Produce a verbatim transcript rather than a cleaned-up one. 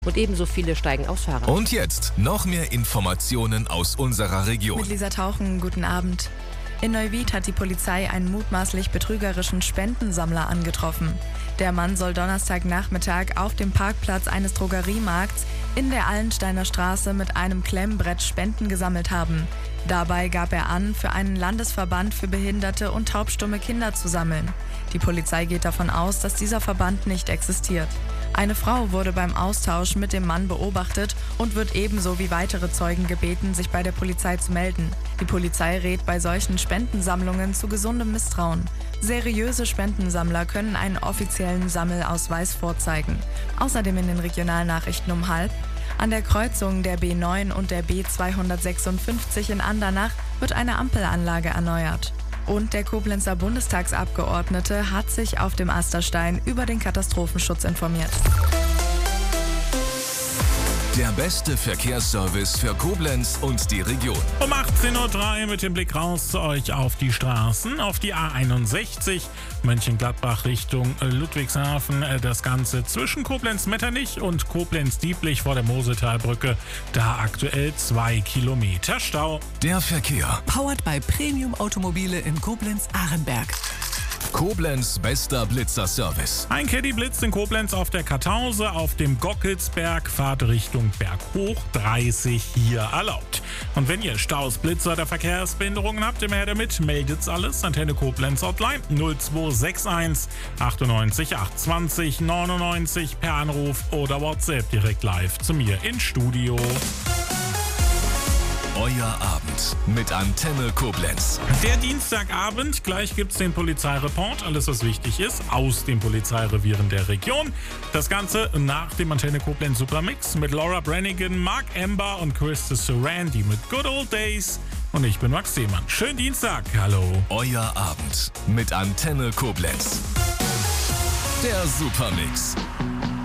Und ebenso viele steigen aufs Fahrrad. Und jetzt noch mehr Informationen aus unserer Region. Mit Lisa Tauchen, guten Abend. In Neuwied hat die Polizei einen mutmaßlich betrügerischen Spendensammler angetroffen. Der Mann soll Donnerstagnachmittag auf dem Parkplatz eines Drogeriemarkts in der Allensteiner Straße mit einem Klemmbrett Spenden gesammelt haben. Dabei gab er an, für einen Landesverband für behinderte und taubstumme Kinder zu sammeln. Die Polizei geht davon aus, dass dieser Verband nicht existiert. Eine Frau wurde beim Austausch mit dem Mann beobachtet und wird ebenso wie weitere Zeugen gebeten, sich bei der Polizei zu melden. Die Polizei rät bei solchen Spendensammlungen zu gesundem Misstrauen. Seriöse Spendensammler können einen offiziellen Sammelausweis vorzeigen. Außerdem in den Regionalnachrichten um halb: An der Kreuzung der B neun und der B zweihundertsechsundfünfzig in Andernach wird eine Ampelanlage erneuert. Und der Koblenzer Bundestagsabgeordnete hat sich auf dem Asterstein über den Katastrophenschutz informiert. Der beste Verkehrsservice für Koblenz und die Region. Um achtzehn Uhr drei mit dem Blick raus zu euch auf die Straßen, auf die A einundsechzig, Mönchengladbach Richtung Ludwigshafen. Das Ganze zwischen Koblenz-Metternich und Koblenz-Dieblich vor der Mosetalbrücke. Da aktuell zwei Kilometer Stau. Der Verkehr. Powered by Premium Automobile in Koblenz-Ahrenberg. Koblenz bester Blitzer-Service. Ein Caddy-Blitz in Koblenz auf der Kartause, auf dem Gockelsberg, Fahrt Richtung Berghoch, dreißig hier erlaubt. Und wenn ihr Staus, Blitzer oder Verkehrsbehinderungen habt, immer her damit, meldet's alles. Antenne Koblenz Hotline null zwei sechs eins achtundneunzig achthundertzwanzig neunundneunzig per Anruf oder WhatsApp direkt live zu mir ins Studio. Euer Abend mit Antenne Koblenz. Der Dienstagabend, gleich gibt's den Polizeireport, alles was wichtig ist, aus den Polizeirevieren der Region. Das Ganze nach dem Antenne Koblenz Supermix mit Laura Brannigan, Mark Amber und Krista Sarandon mit Good Old Days. Und ich bin Max Seemann. Schönen Dienstag, hallo. Euer Abend mit Antenne Koblenz. Der Supermix.